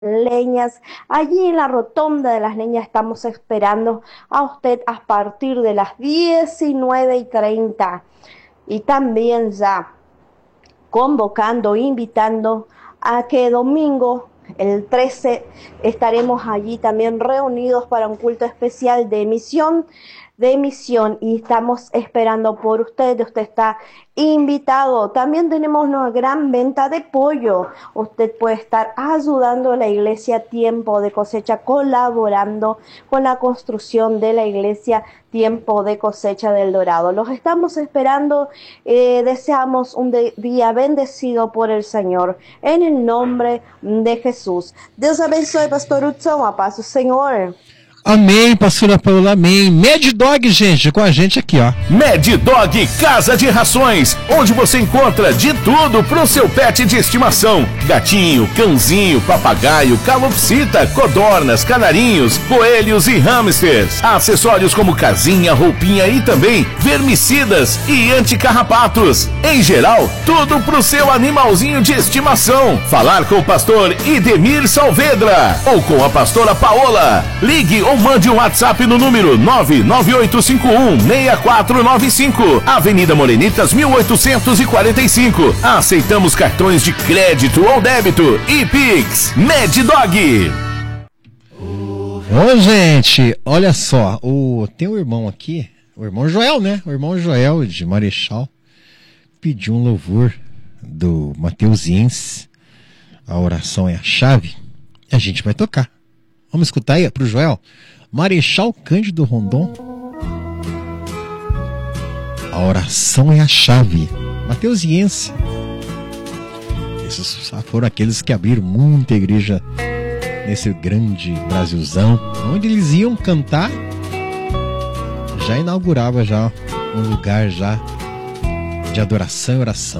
Leñas. Allí en la Rotonda de las Leñas estamos esperando a usted a partir de las 19:30 y también ya convocando, invitando a que domingo, el 13, estaremos allí también reunidos para un culto especial de emisión y estamos esperando por usted. Usted está invitado. También tenemos una gran venta de pollo. Usted puede estar ayudando a la iglesia Tiempo de Cosecha, colaborando con la construcción de la iglesia Tiempo de Cosecha del Dorado. Los estamos esperando. Deseamos un día bendecido por el Señor. En el nombre de Jesús. Deus abençoe, pastor Hudson. A paz do Senhor. Amém, pastora Paula, amém. Mad Dog, gente, com a gente aqui, ó. Mad Dog Casa de Rações, onde você encontra de tudo pro seu pet de estimação. Gatinho, cãozinho, papagaio, calopsita, codornas, canarinhos, coelhos e hamsters. Acessórios como casinha, roupinha e também vermicidas e anticarrapatos. Em geral, tudo pro seu animalzinho de estimação. Falar com o pastor Idemir Saavedra ou com a pastora Paola. Ligue ou mande um WhatsApp no número 99851-6495, Avenida Morenitas 1845. Aceitamos cartões de crédito ou débito e Pix. Mad Dog. Ô, gente, olha só, tem um irmão aqui, o irmão Joel, né? O irmão Joel de Marechal pediu um louvor do Mateusiense. A oração é a chave. E a gente vai tocar. Vamos escutar aí pro Joel. Marechal Cândido Rondon. A oração é a chave. Mateusiense. Esses foram aqueles que abriram muita igreja nesse grande Brasilzão, onde eles iam cantar, já inaugurava já um lugar já de adoração e oração.